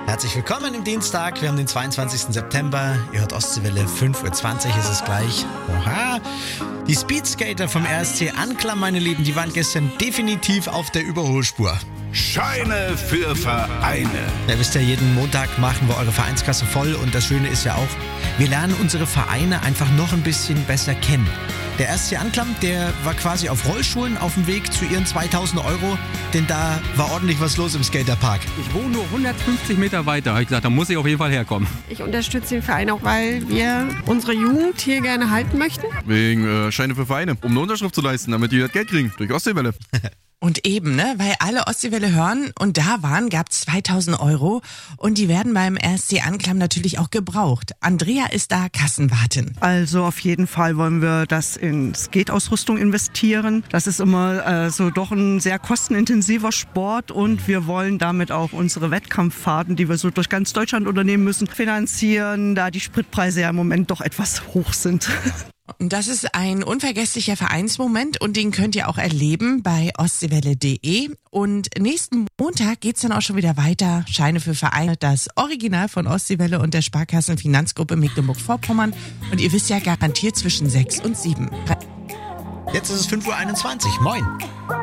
Herzlich willkommen im Dienstag. Wir haben den 22. September. Ihr hört Ostseewelle, 5.20 Uhr ist es gleich. Oha. Die Speedskater vom RSC Anklam, meine Lieben, die waren gestern definitiv auf der Überholspur. Scheine für Vereine. Ja, wisst ihr, jeden Montag machen wir eure Vereinskasse voll und das Schöne ist ja auch, wir lernen unsere Vereine einfach noch ein bisschen besser kennen. Der RSC Anklam, der war quasi auf Rollschuhen auf dem Weg zu ihren 2.000 €, denn da war ordentlich was los im Skaterpark. Ich wohne nur 150 Meter weiter. Habe ich gesagt, da muss ich auf jeden Fall herkommen. Ich unterstütze den Verein auch, weil wir unsere Jugend hier gerne halten möchten. Wegen Scheine für Vereine, um eine Unterschrift zu leisten, damit die das Geld kriegen, durch Ostseewelle. Und eben, ne, weil alle Ostseewelle hören und da waren, gab es 2.000 € und die werden beim RSC Anklam natürlich auch gebraucht. Andrea ist da Kassenwartin. Also auf jeden Fall wollen wir das in Skate-Ausrüstung investieren. Das ist immer so doch ein sehr kostenintensiver Sport und wir wollen damit auch unsere Wettkampffahrten, die wir so durch ganz Deutschland unternehmen müssen, finanzieren, da die Spritpreise ja im Moment doch etwas hoch sind. Und das ist ein unvergesslicher Vereinsmoment und den könnt ihr auch erleben bei ostseewelle.de. Und nächsten Montag geht's dann auch schon wieder weiter. Scheine für Vereine, das Original von Ostseewelle und der Sparkassenfinanzgruppe Mecklenburg-Vorpommern. Und ihr wisst ja garantiert zwischen 6 und 7. Jetzt ist es 5.21 Uhr. Moin.